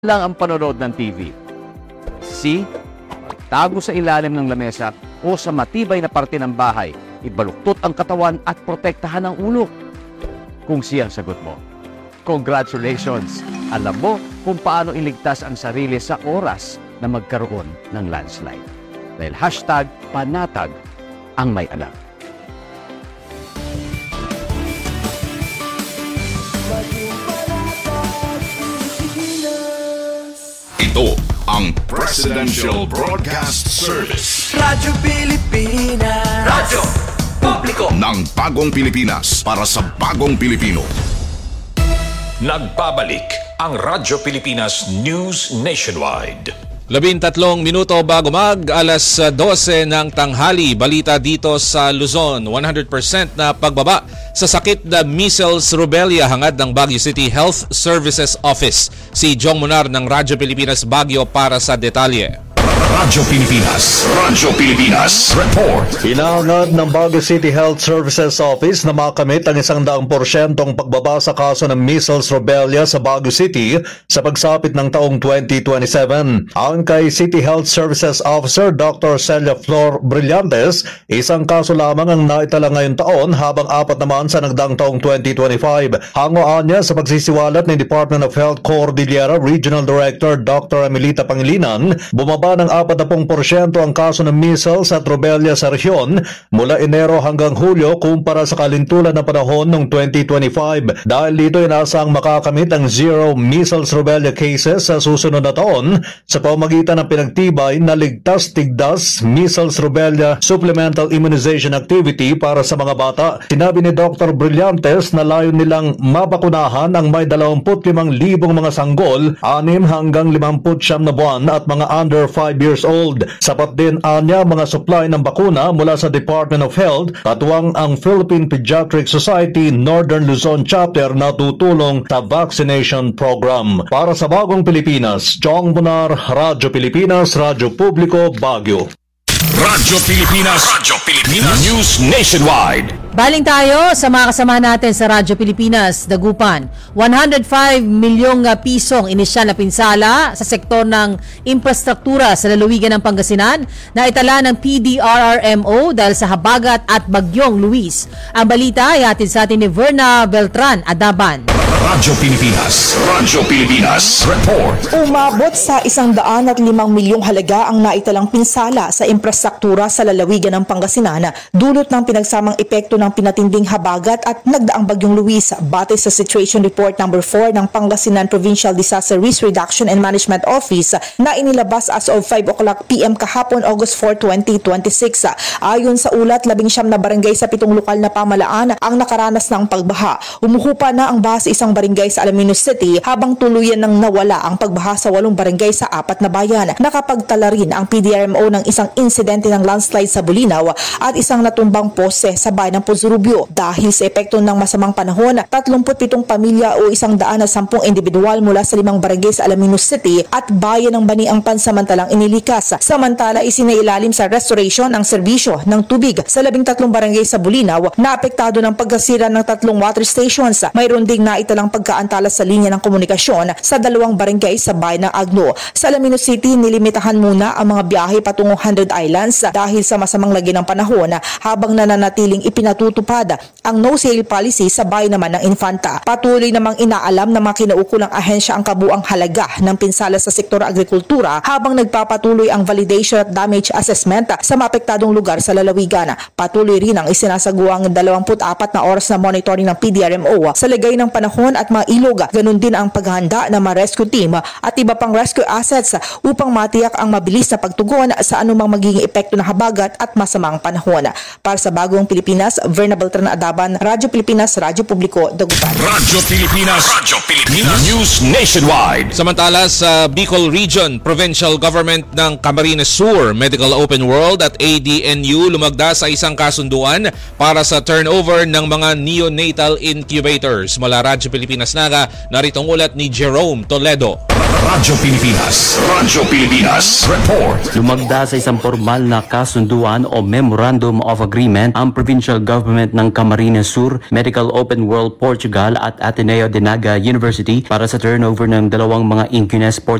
lang ang panonood ng TV. C. Tago sa ilalim ng lamesa o sa matibay na parte ng bahay. Ibaluktot ang katawan at protektahan ang ulo. Kung C ang sagot mo, congratulations! Alam mo kung paano iligtas ang sarili sa oras na magkaroon ng landslide. Dahil #panatag ang may alam. Ito ang Presidential Broadcast Service. Radyo Pilipinas. Radyo Publiko ng Bagong Pilipinas para sa Bagong Pilipino. Nagbabalik ang Radyo Pilipinas News Nationwide. 13 minuto bago alas 12 ng tanghali. Balita dito sa Luzon, 100% na pagbaba sa sakit na measles rubella hangad ng Baguio City Health Services Office. Si Jong Munar ng Radyo Pilipinas Baguio para sa detalye. Radyo Pilipinas Report. Hinahangad ng Baguio City Health Services Office na makamit ang 100% pagbaba sa kaso ng measles rubella sa Baguio City sa pagsapit ng taong 2027. Ayon kay City Health Services Officer Dr. Celia Flor Brillantes, isang kaso lamang ang naitala ngayong taon habang 4 naman sa nagdaang taong 2025. Hangoan niya sa pagsisiwalat ni Department of Health Cordillera Regional Director Dr. Emilita Pangilinan, bumaba ng 40% ang kaso ng measles at rubella sa rehiyon mula Enero hanggang Hulyo kumpara sa kalintulan ng panahon ng 2025. Dahil dito inaasang makakamit ang zero measles rubella cases sa susunod na taon sa pamamagitan ng pinagtibay na ligtas-tigdas measles rubella supplemental immunization activity para sa mga bata. Sinabi ni Dr. Brillantes na layon nilang mabakunahan ang may 25,000 mga sanggol, 6 hanggang 59 na buwan at mga under 5 years old. Sapat din anya mga supply ng bakuna mula sa Department of Health, katuwang ang Philippine Pediatric Society Northern Luzon Chapter na tutulong sa vaccination program. Para sa Bagong Pilipinas, Jong Munar, Radyo Pilipinas, Radyo Publiko, Baguio. Radyo Pilipinas News Nationwide. Baling tayo sa mga kasama natin sa Radyo Pilipinas, Dagupan. 105 milyong pisong inisyal na pinsala sa sektor ng infrastruktura sa lalawigan ng Pangasinan na itala ng PDRRMO dahil sa habagat at bagyong Luis. Ang balita ay hatid sa atin ni Verna Beltran Adaban. Radyo Pilipinas Report. Umabot sa 105 milyong halaga ang naitalang pinsala sa infrastruktura sa lalawigan ng Pangasinan, dulot ng pinagsamang epekto ng pinatinding habagat at nagdaang bagyong Luis, batay sa Situation Report No. 4 ng Pangasinan Provincial Disaster Risk Reduction and Management Office na inilabas as of 5 o'clock p.m. kahapon August 4, 2026. Ayon sa ulat, 19 na barangay sa 7 lokal na pamalaan ang nakaranas ng pagbaha. Umuhupa na ang baha sa isang barangay sa Alaminos City habang tuluyan nang nawala ang pagbaha sa 8 barangay sa 4 na bayan. Nakapagtala rin ang PDRMO ng isang insidente ng landslide sa Bulinaw at isang natumbang pose sa bayan ng Pozorubio. Dahil sa epekto ng masamang panahon, 37 pamilya o 110 individual mula sa 5 barangay sa Alaminos City at bayan ng Bani ang pansamantalang inilikas. Samantala, isinailalim sa restoration ang serbisyo ng tubig sa 13 barangay sa Bulinaw na apektado ng pagkasira ng 3 water stations. Mayroon ding naitalang pagkaantala sa linya ng komunikasyon sa 2 barangay sa bayan ng Agno. Sa Alaminos City, nilimitahan muna ang mga biyahe patungong 100 Islands dahil sa masamang lagi ng panahon habang nananatiling ipinatutupad ang no-sale policy sa bayan naman ng Infanta. Patuloy namang inaalam ng mga kinaukulang ahensya ang kabuang halaga ng pinsala sa sektor agrikultura habang nagpapatuloy ang validation at damage assessment sa maapektadong lugar sa lalawigan. Patuloy rin ang isinasaguang 24 na oras na monitoring ng PDRMO sa lagay ng panahon at mga ilog. Ganun din ang paghahanda ng mga rescue team at iba pang rescue assets upang matiyak ang mabilis na pagtugon sa anumang magiging epekto ng habagat at masamang panahon. Para sa Bagong Pilipinas, Verna Beltran Adaban, Radyo Pilipinas, Radyo Publiko, Dagupan. Radyo Pilipinas News Nationwide. Samantala sa Bicol Region, Provincial Government ng Camarines Sur, Medical Open World at ADNU lumagda sa isang kasunduan para sa turnover ng mga neonatal incubators. Mula Radyo Pilipinas Naga, naritong ulat ni Jerome Toledo. Radyo Pilipinas Report. Lumagda sa isang formal na kasunduan o Memorandum of Agreement ang Provincial Government ng Camarines Catarina Sur, Medical Open World Portugal at Ateneo de Naga University para sa turnover ng dalawang mga Incunes